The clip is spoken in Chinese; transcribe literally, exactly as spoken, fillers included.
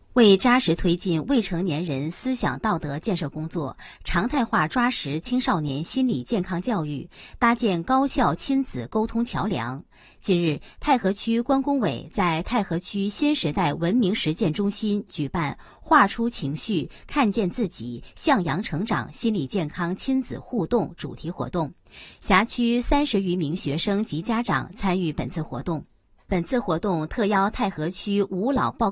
为扎实推进未成年人思想道德建设工作，常态化抓实青少年心理健康教育，搭建高效亲子沟通桥梁。近日，太和区关工委在太和区新时代文明实践中心举办“画出情绪，看见自己，向阳成长”心理健康亲子互动主题活动，辖区三十余名学生及家长参与本次活动。本次活动特邀太和区五老报